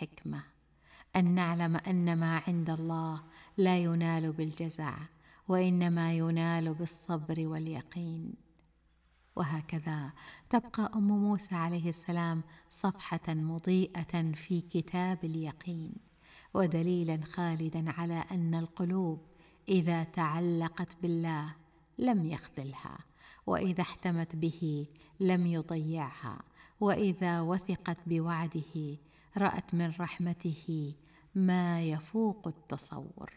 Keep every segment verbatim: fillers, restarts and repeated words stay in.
الحكمة، أن نعلم أن ما عند الله لا ينال بالجزع، وإنما ينال بالصبر واليقين. وهكذا تبقى أم موسى عليه السلام صفحة مضيئة في كتاب اليقين، ودليلا خالدا على أن القلوب إذا تعلقت بالله لم يخذلها، وإذا احتمت به لم يضيعها، وإذا وثقت بوعده رأت من رحمته ما يفوق التصور.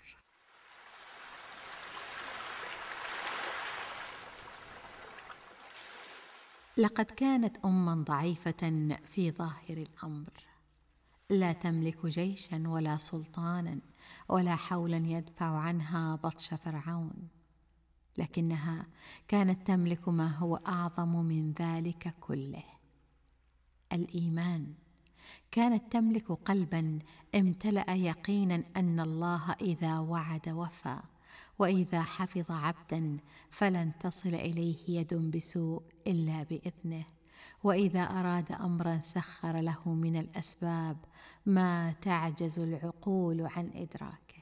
لقد كانت أماً ضعيفة في ظاهر الأمر، لا تملك جيشاً ولا سلطاناً ولا حولاً يدفع عنها بطش فرعون، لكنها كانت تملك ما هو أعظم من ذلك كله: الإيمان. كانت تملك قلباً امتلأ يقيناً أن الله إذا وعد وفى، وإذا حفظ عبداً فلن تصل إليه يد بسوء إلا بإذنه، وإذا أراد أمراً سخر له من الأسباب ما تعجز العقول عن إدراكه.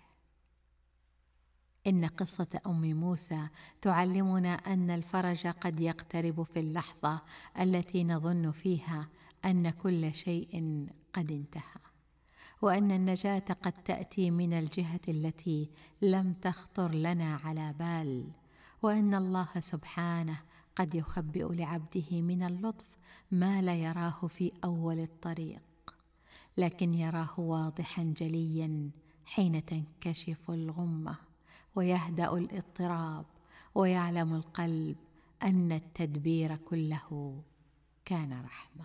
إن قصة أم موسى تعلمنا أن الفرج قد يقترب في اللحظة التي نظن فيها أن كل شيء قد انتهى، وأن النجاة قد تأتي من الجهة التي لم تخطر لنا على بال، وأن الله سبحانه قد يخبئ لعبده من اللطف ما لا يراه في أول الطريق، لكن يراه واضحا جليا حين تنكشف الغمة ويهدأ الاضطراب، ويعلم القلب أن التدبير كله كان رحمة.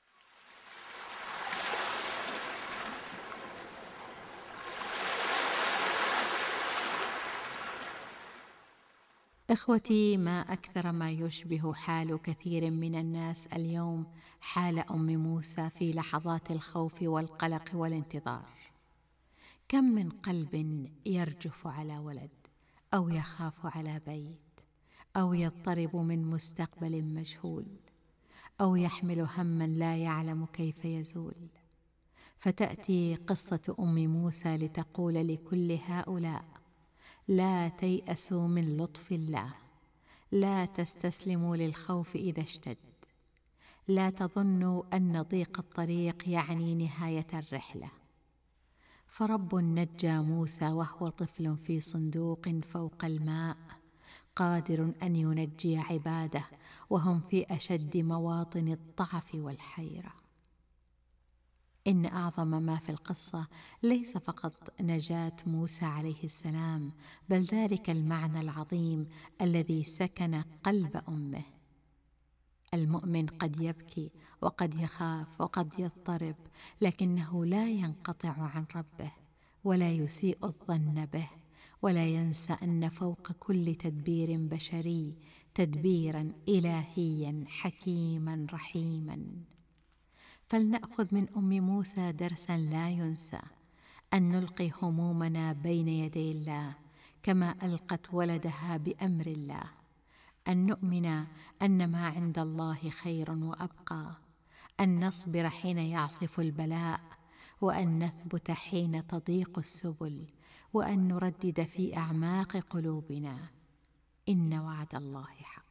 إخوتي، ما أكثر ما يشبه حال كثير من الناس اليوم حال أم موسى في لحظات الخوف والقلق والانتظار. كم من قلب يرجف على ولد، أو يخاف على بيت، أو يضطرب من مستقبل مجهول، أو يحمل هماً لا يعلم كيف يزول. فتأتي قصة أم موسى لتقول لكل هؤلاء: لا تيأسوا من لطف الله، لا تستسلموا للخوف إذا اشتد، لا تظنوا أن ضيق الطريق يعني نهاية الرحلة، فرب نجى موسى وهو طفل في صندوق فوق الماء، قادر أن ينجي عباده وهم في أشد مواطن الضعف والحيرة. إن أعظم ما في القصة ليس فقط نجاة موسى عليه السلام، بل ذلك المعنى العظيم الذي سكن قلب أمه. المؤمن قد يبكي وقد يخاف وقد يضطرب، لكنه لا ينقطع عن ربه، ولا يسيء الظن به، ولا ينسى أن فوق كل تدبير بشري تدبيرا إلهيا حكيما رحيما. فلنأخذ من أم موسى درسا لا ينسى: أن نلقي همومنا بين يدي الله كما ألقت ولدها بأمر الله، أن نؤمن أن ما عند الله خير وأبقى، أن نصبر حين يعصف البلاء، وأن نثبت حين تضيق السبل، وأن نردد في أعماق قلوبنا: إن وعد الله حق.